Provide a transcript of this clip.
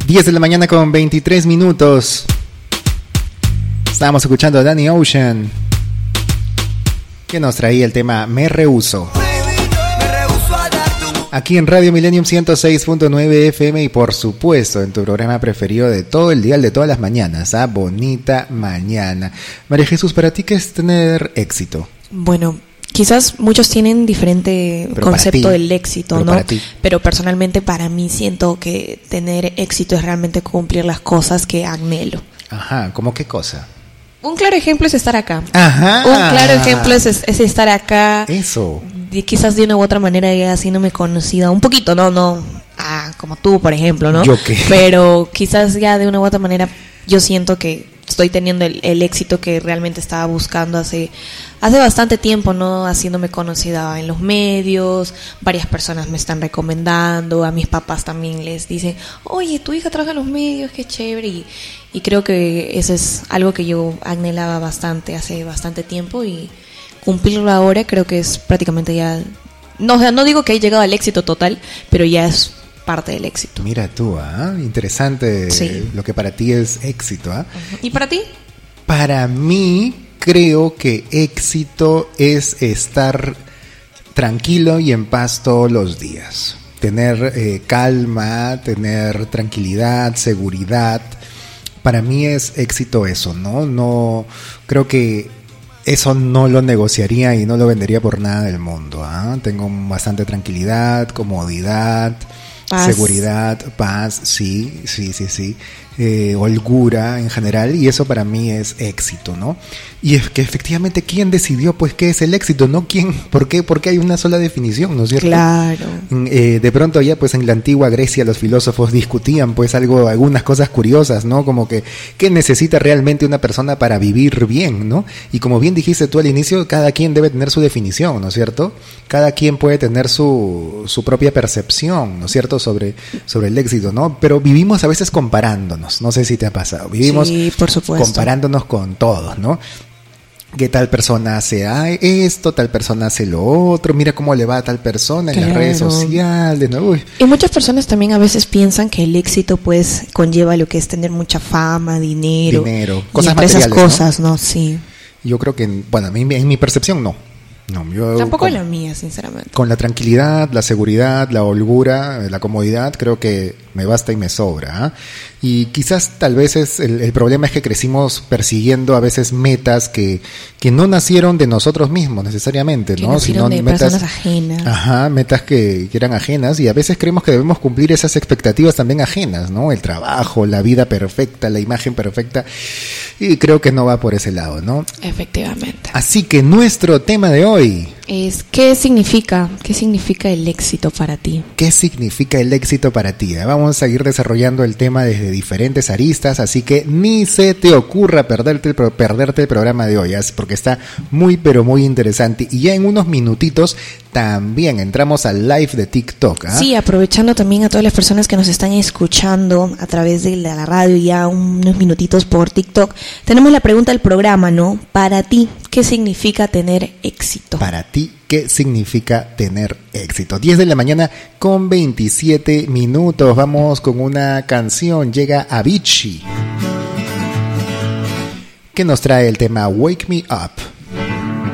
10 de la mañana con 23 minutos. Estábamos escuchando a Danny Ocean, que nos traía el tema Me Rehuso. Aquí en Radio Millennium 106.9 FM y por supuesto en tu programa preferido de todo el día, de todas las mañanas, Bonita Mañana. María Jesús, ¿para ti qué es tener éxito? Bueno, quizás muchos tienen diferente concepto del éxito, ¿no? Pero personalmente para mí siento que tener éxito es realmente cumplir las cosas que anhelo. Ajá, ¿cómo qué cosa? Un claro ejemplo es estar acá. Ajá. Un claro ejemplo es estar acá. Eso. Quizás de una u otra manera ya haciéndome conocida un poquito, no como tú, por ejemplo, ¿no? ¿Yo qué? Pero quizás ya de una u otra manera yo siento que estoy teniendo el éxito que realmente estaba buscando hace bastante tiempo, ¿no? Haciéndome conocida en los medios, varias personas me están recomendando, a mis papás también les dicen, oye, tu hija trabaja en los medios, qué chévere, y creo que eso es algo que yo anhelaba bastante hace bastante tiempo y cumplirlo ahora creo que es prácticamente ya, no digo que he llegado al éxito total, pero ya es parte del éxito. Mira tú, interesante, sí. Lo que para ti es éxito. ¿Y para ti? Para mí creo que éxito es estar tranquilo y en paz todos los días, tener calma, tener tranquilidad, seguridad. Para mí es éxito eso, ¿no? Creo que eso no lo negociaría y no lo vendería por nada del mundo. Tengo bastante tranquilidad, comodidad, paz. Seguridad, paz, sí. Holgura en general, y eso para mí es éxito, ¿no? Y es que efectivamente, ¿quién decidió pues qué es el éxito? ¿No? ¿Quién? ¿Por qué? Porque hay una sola definición, ¿no es cierto? Claro. De pronto ya pues en la antigua Grecia los filósofos discutían pues algunas cosas curiosas, ¿no? Como que ¿qué necesita realmente una persona para vivir bien, ¿no? Y como bien dijiste tú al inicio, cada quien debe tener su definición, ¿no es cierto? Cada quien puede tener su propia percepción, ¿no es cierto? Sobre el éxito, ¿no? Pero vivimos a veces comparándonos. No sé si te ha pasado. Vivimos sí, por supuesto, comparándonos con todos, ¿no? Que tal persona hace esto, tal persona hace lo otro, mira cómo le va a tal persona en las redes sociales, ¿no? Uy. Y muchas personas también a veces piensan que el éxito pues conlleva lo que es tener mucha fama, dinero, cosas materiales, esas cosas, ¿no? Sí. Yo creo que, bueno, en mi percepción no. Yo tampoco en la mía, sinceramente. Con la tranquilidad, la seguridad, la holgura, la comodidad, creo que me basta y me sobra. Y quizás tal vez el problema es que crecimos persiguiendo a veces metas que no nacieron de nosotros mismos necesariamente, que ¿no? Sino de personas ajenas. Ajá, metas que eran ajenas, y a veces creemos que debemos cumplir esas expectativas también ajenas, ¿no? El trabajo, la vida perfecta, la imagen perfecta, y creo que no va por ese lado, ¿no? Efectivamente. Así que nuestro tema de hoy es ¿qué significa el éxito para ti? ¿Qué significa el éxito para ti? Vamos a ir desarrollando el tema desde diferentes aristas, así que ni se te ocurra perderte el programa de hoy, porque está muy pero muy interesante. Y ya en unos minutitos también entramos al live de TikTok. Sí, aprovechando también a todas las personas que nos están escuchando a través de la radio, ya unos minutitos por TikTok, tenemos la pregunta del programa, ¿no? Para ti, ¿qué significa tener éxito? Para ti, ¿qué significa tener éxito? 10 de la mañana con 27 minutos. Vamos con una canción. Llega Avicii, que nos trae el tema Wake Me Up.